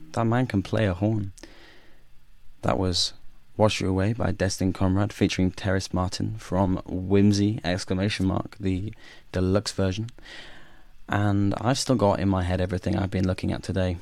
That man can play a horn. That was Wash You Away by Destin Conrad featuring Terrace Martin from Whimsy! The deluxe version. And I've still got in my head everything I've been looking at today.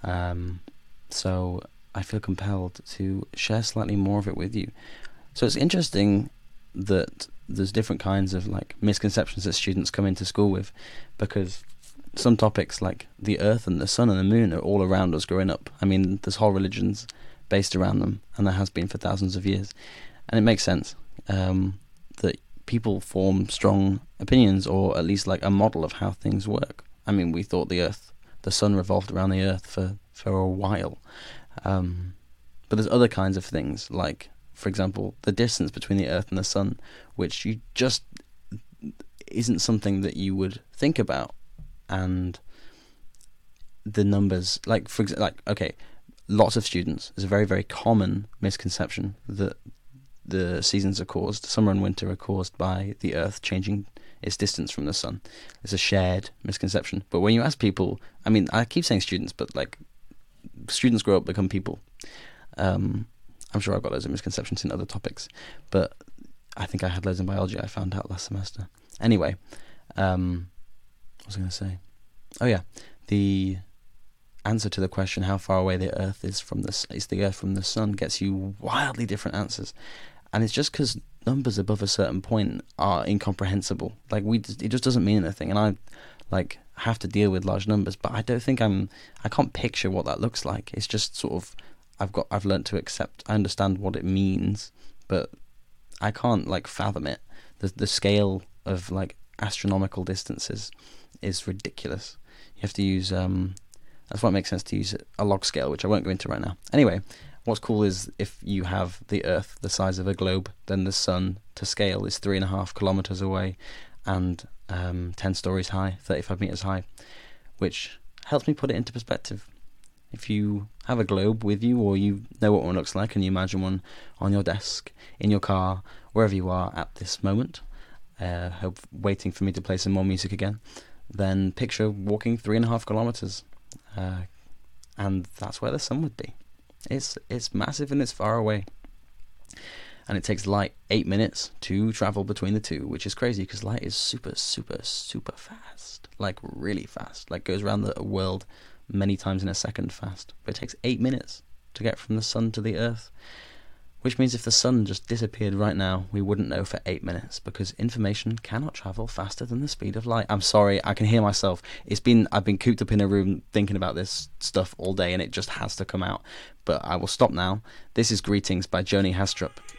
So I feel compelled to share slightly more of it with you. So it's interesting that there's different kinds of like misconceptions that students come into school with, because some topics like the earth and the sun and the moon are all around us growing up. I mean, there's whole religions based around them, and there has been for thousands of years. And it makes sense that people form strong opinions, or at least like a model of how things work. I mean, we thought the sun revolved around the earth for a while. But there's other kinds of things, like, for example, the distance between the earth and the sun, which you just isn't something that you would think about. And the numbers, like, lots of students, there's a very, very common misconception that the seasons are caused, summer and winter are caused by the earth changing its distance from the sun. It's a shared misconception. But when you ask people, I mean, I keep saying students, but like, students grow up, become people. I'm sure I've got loads of misconceptions in other topics, but I think I had loads in biology, I found out last semester. Anyway, what was I going to say? Oh yeah, the answer to the question how far away the Earth is from the Earth from the sun gets you wildly different answers, and it's just because numbers above a certain point are incomprehensible. Like it just doesn't mean anything, and I like have to deal with large numbers, but I don't think I can't picture what that looks like. It's just sort of I've learned to accept. I understand what it means, but I can't like fathom it. The scale of like astronomical distances is ridiculous. You have to use that's why it makes sense to use a log scale, which I won't go into right now. Anyway, what's cool is if you have the Earth the size of a globe, then the sun to scale is 3.5 kilometers away and 10 stories high, 35 meters high, which helps me put it into perspective. If you have a globe with you, or you know what one looks like, and you imagine one on your desk, in your car, wherever you are at this moment, waiting for me to play some more music again, then picture walking 3.5 kilometers, and that's where the sun would be. It's massive and it's far away, and it takes light 8 minutes to travel between the two, which is crazy because light is super, super, super fast, like really fast, like goes around the world many times in a second fast, but it takes 8 minutes to get from the sun to the Earth, which means if the sun just disappeared right now, we wouldn't know for 8 minutes, because information cannot travel faster than the speed of light. I'm sorry, I can hear myself. I've been cooped up in a room thinking about this stuff all day, and it just has to come out. But I will stop now. This is Greetings by Joni Hastrup.